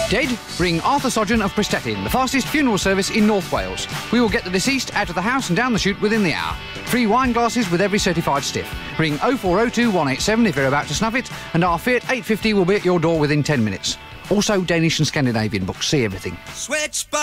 Dead? Ring Arthur Sodgen of Prestatyn, the fastest funeral service in North Wales. We will get the deceased out of the house and down the chute within the hour. Free wine glasses with every certified stiff. Ring 0402 187 if you're about to snuff it, and our Fiat 850 will be at your door within 10 minutes. Also Danish and Scandinavian books. See everything. Switch